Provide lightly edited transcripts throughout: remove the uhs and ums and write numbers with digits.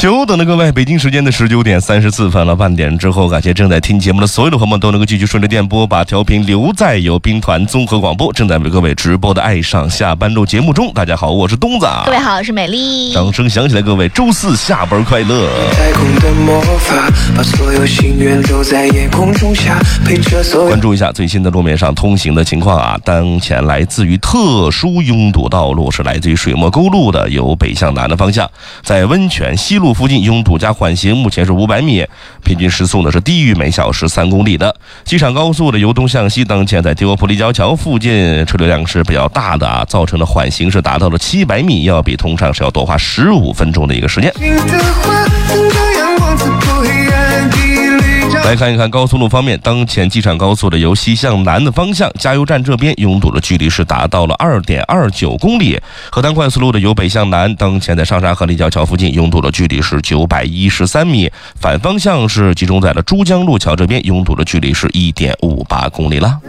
久等的各位，北京时间的19点34分了，半点之后，感谢正在听节目的所有的朋友们都能够继续顺着电波把调频留在有兵团综合广播正在为各位直播的爱上下班路节目中。大家好，我是东子。 各位好，我是美丽。 掌声响起来，各位周四下班快乐。关注一下最新的路面上通行的情况啊，当前来自于特殊拥堵道路是来自于水墨沟路的由北向南的方向，在温泉西路附近拥堵加缓行，目前是500米，平均时速呢是低于每小时3公里的。机场高速的由东向西，当前在迪欧普立交桥附近车流量是比较大的啊，造成的缓行是达到了700米，要比通常是要多花15分钟的一个时间。来看一看高速路方面，当前机场高速的由西向南的方向，加油站这边拥堵的距离是达到了2.29公里。河南快速路的由北向南，当前在上沙河立交桥附近拥堵的距离是913米，反方向是集中在了珠江路桥这边，拥堵的距离是1.58公里了。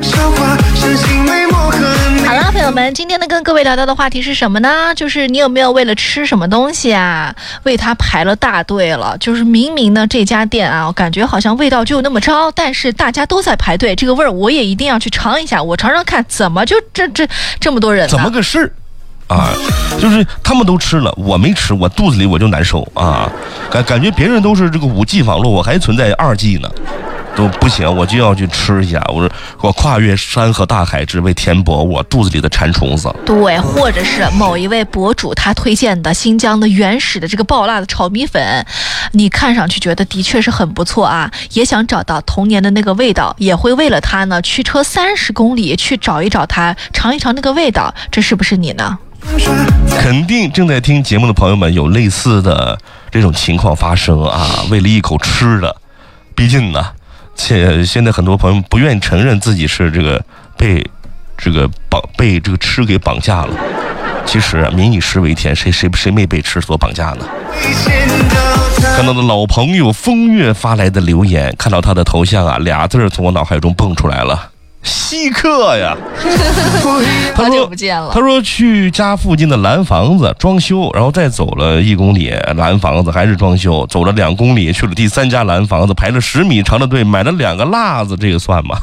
好了，朋友们，今天呢跟各位聊到的话题是什么呢？就是你有没有为了吃什么东西啊，为它排了大队了？就是明明呢这家店啊，我感觉好像味道就那么着，但是大家都在排队，这个味儿我也一定要去尝一下，我尝尝看，怎么就这么多人呢？ 怎么个事啊？就是他们都吃了，我没吃，我肚子里我就难受啊！感觉别人都是这个5G 网络，我还存在2G 呢。都不行，我就要去吃一下。我跨越山河大海，只为填饱我肚子里的馋虫子。 对，或者是某一位博主他推荐的新疆的原始的这个爆辣的炒米粉，你看上去觉得的确是很不错啊，也想找到童年的那个味道，也会为了它呢驱车30公里去找一找它，尝一尝那个味道，这是不是你呢？ 肯定正在听节目的朋友们有类似的这种情况发生啊！为了一口吃的，毕竟呢。现在很多朋友不愿意承认自己是被这个吃给绑架了。其实民以食为天，谁没被吃所绑架呢？看到的老朋友风月发来的留言，看到他的头像啊，2字从我脑海中蹦出来了。稀客呀！ 好久不见了。 他说去家附近的蓝房子装修，然后再走了1公里，蓝房子还是装修，走了2公里，去了第3家蓝房子，排了10米长的队，买了2个辣子，这个算吗？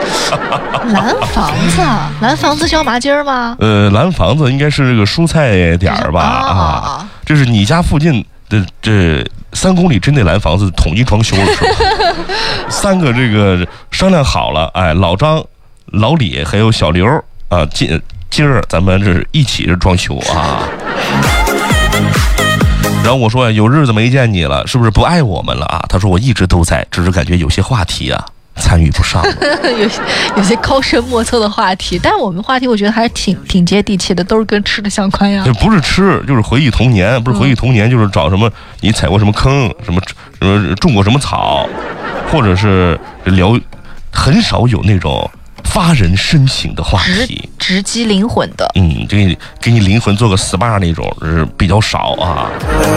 蓝房子是要麻筋儿吗？ 蓝房子应该是这个蔬菜点儿吧？啊，这是你家附近的这3公里之内蓝房子统一装修了是吧？3个这个商量好了，哎，老张、老李还有小刘啊，今儿咱们这一起装修啊。然后我说有日子没见你了，是不是不爱我们了啊？他说我一直都在，只是感觉有些话题啊参与不上了。 有些高深莫测的话题，但我们话题我觉得还是挺接地气的，都是跟吃的相关呀。 不是吃，就是回忆童年，不是回忆童年，就是找什么你踩过什么坑，什么种过什么草，或者是聊，很少有那种发人深省的话题， 直击灵魂的。 给你灵魂做个 SPA 那种是比较少啊。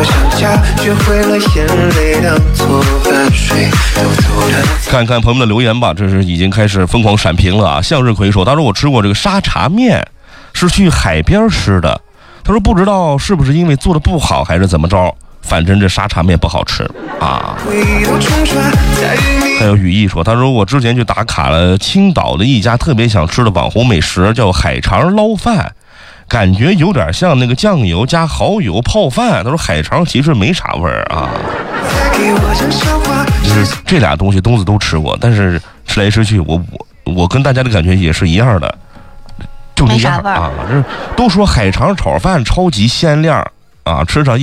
看看朋友们的留言吧，这是已经开始疯狂闪屏了啊！向日葵说，他说我吃过这个沙茶面，是去海边吃的。他说不知道是不是因为做的不好还是怎么着，反正这沙茶面不好吃啊。还有雨毅说，他说我之前去打卡了青岛的一家特别想吃的网红美食，叫海肠捞饭，感觉有点像那个酱油加蚝油泡饭。他说海肠其实没啥味儿啊。就是这俩东西东子都吃过，但是吃来吃去，我跟大家的感觉也是一样的，就那样啊。这都说海肠炒饭超级鲜亮啊，吃上